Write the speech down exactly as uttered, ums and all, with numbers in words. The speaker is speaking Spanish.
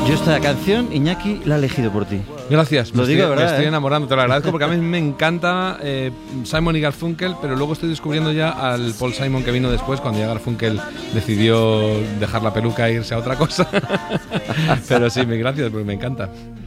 Yo esta canción, Iñaki, la he elegido por ti. Gracias, lo me digo, estoy, ¿verdad? me estoy eh? enamorando, te lo agradezco porque a mí me encanta eh, Simon y Garfunkel, pero luego estoy descubriendo ya al Paul Simon que vino después, cuando ya Garfunkel decidió dejar la peluca e irse a otra cosa. Pero sí, me gracias porque me encanta.